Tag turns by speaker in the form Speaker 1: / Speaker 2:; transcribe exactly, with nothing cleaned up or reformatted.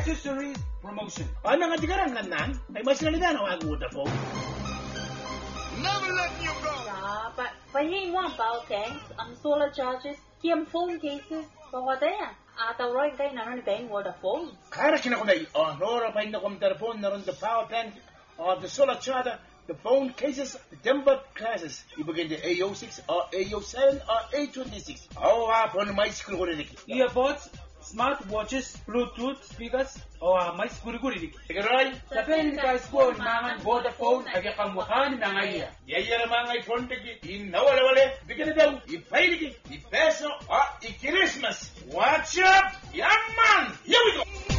Speaker 1: accessories promotion.
Speaker 2: Ano nga digarang kanan? Ay mas naligan ang agud po.
Speaker 3: Never let you go.
Speaker 4: Yeah, but but he want power tanks, um, solar chargers, him phone cases, but what they are? Ata right guy na rin bang with the phone.
Speaker 2: Kara kinakunay. Oh, nora pa hindi kong telephone na rin the power bank, or the solar charger, the phone cases, the timber classes. Ibigay the A O six, or A O seven, or A twenty-six. Oh, hapon may school ko rin.
Speaker 1: Earbuds, smart watches, Bluetooth speakers, o uh, may siguri-guri.
Speaker 2: Sigaray.
Speaker 1: Sa Pelican School, mga Vodafone, agyakamukhan ng iya.
Speaker 2: Yaya naman ay phone tiki. Inawala-wala. Bigyan na daw. Ipay i peso, o i Christmas. Watch up! Yaman! Here we go!